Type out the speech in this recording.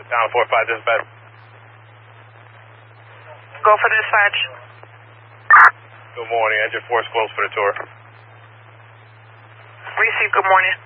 Down 4-5, dispatch. Go for dispatch. Good morning. Engine 4 is closed for the tour. Receive, good morning.